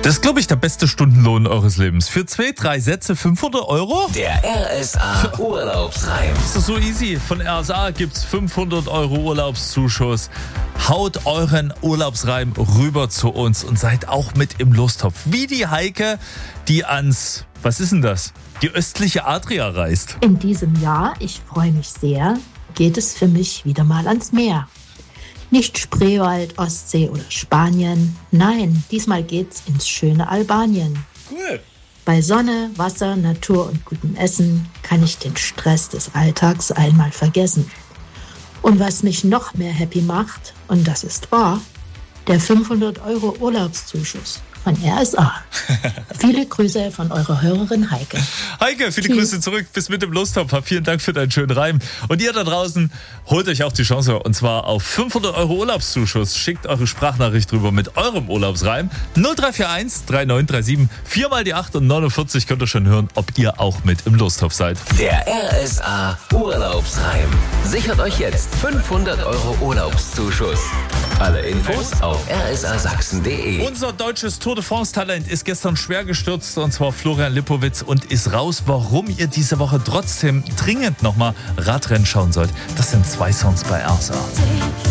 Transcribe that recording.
Das ist, glaube ich, der beste Stundenlohn eures Lebens. Für 2-3 Sätze 500 €? Der RSA Urlaubsreim. Das ist so easy. Von RSA gibt's 500 € Urlaubszuschuss. Haut euren Urlaubsreim rüber zu uns und seid auch mit im Lostopf. Wie die Heike, die ans, was ist denn das? Die östliche Adria reist. In diesem Jahr, ich freue mich sehr, geht es für mich wieder mal ans Meer. Nicht Spreewald, Ostsee oder Spanien. Nein, diesmal geht's ins schöne Albanien. Cool. Bei Sonne, Wasser, Natur und gutem Essen kann ich den Stress des Alltags einmal vergessen. Und was mich noch mehr happy macht, und das ist wahr, der 500 € Urlaubszuschuss von RSA. Viele Grüße von eurer Hörerin Heike. Heike, viele Grüße zurück. Bis mit dem Lostopf. Vielen Dank für deinen schönen Reim. Und ihr da draußen, holt euch auch die Chance. Und zwar auf 500 € Urlaubszuschuss. Schickt eure Sprachnachricht rüber mit eurem Urlaubsreim. 0341 3937 4 mal die 8 und 49 könnt ihr schon hören, ob ihr auch mit im Lostopf seid. Der RSA Urlaubsreim. Sichert euch jetzt 500 € Urlaubszuschuss. Alle Infos auf rsasachsen.de. Unser deutsches Tour de France-Talent ist gestern schwer gestürzt, und zwar Florian Lipowitz, und ist raus. Warum ihr diese Woche trotzdem dringend nochmal Radrennen schauen sollt, das sind 2 Songs bei RSA.